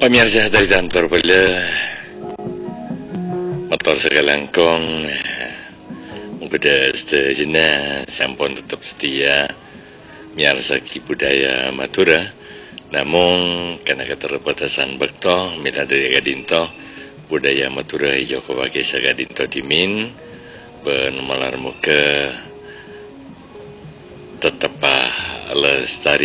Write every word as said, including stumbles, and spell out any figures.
Pemirsa dari kantor pula motor segalangkong mengkuda sejenak sampun tetap setia miarsaki budaya Madura, namun karena keterbatasan bekto mila dari gadinto budaya Madura hijau kawake sagadinto dimin bermalar muka tetap lestari